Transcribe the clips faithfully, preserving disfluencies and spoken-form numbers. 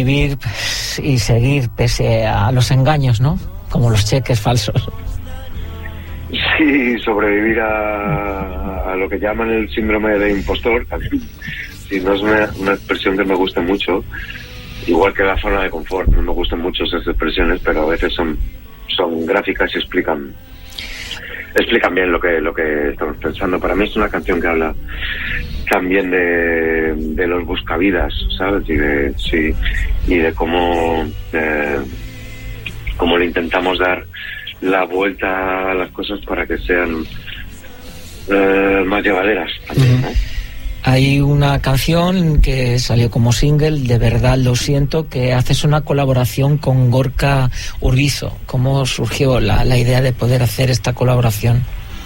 Vivir y seguir pese a los engaños, ¿no? Como los cheques falsos. Sí, sobrevivir a, a lo que llaman el síndrome de impostor. Sí, no es una, una expresión que me gusta mucho, igual que la zona de confort. No me gustan mucho esas expresiones, pero a veces son, son gráficas y explican explican bien lo que lo que estamos pensando. Para mí es una canción que habla también de, de los buscavidas, ¿sabes? Y de sí, y de cómo eh, cómo le intentamos dar la vuelta a las cosas para que sean eh, más llevaderas también, ¿no? Hay una canción que salió como single, De verdad lo siento, que haces una colaboración con Gorka Urbizo. ¿Cómo surgió la, la idea de poder hacer esta colaboración?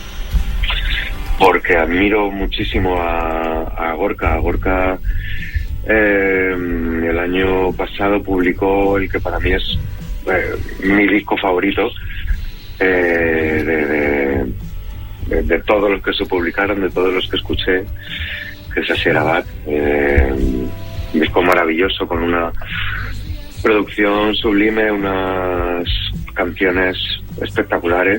Porque admiro muchísimo a, a Gorka. Gorka eh, el año pasado publicó el que para mí es eh, mi disco favorito eh, de, de, de, de todos los que se publicaron, de todos los que escuché, que es Asherabad, eh, un disco maravilloso con una producción sublime, unas canciones espectaculares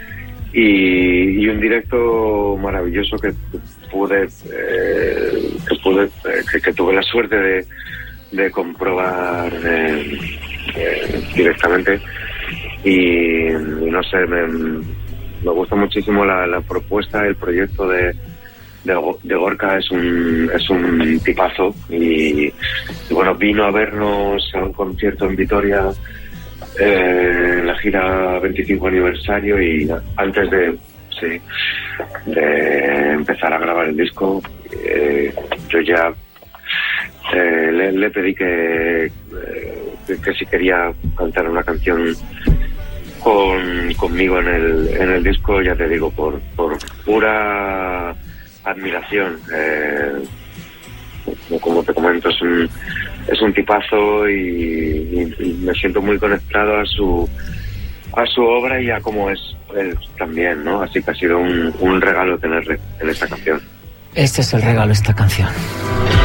y, y un directo maravilloso que pude eh, que pude eh, que, que tuve la suerte de, de comprobar eh, eh, directamente y, y no sé, me, me gusta muchísimo la, la propuesta, el proyecto de De, de Gorka. Es un es un tipazo y, y bueno, vino a vernos a un concierto en Vitoria eh, en la gira veinticinco aniversario y antes de sí, de empezar a grabar el disco eh, yo ya eh, le, le pedí que, eh, que si quería cantar una canción con conmigo en el en el disco, ya te digo, por por pura admiración. Eh, como te comento, es un es un tipazo y, y, y me siento muy conectado a su a su obra y a cómo es él también, ¿no? Así que ha sido un, un regalo tenerle en esta canción. Este es el regalo, esta canción.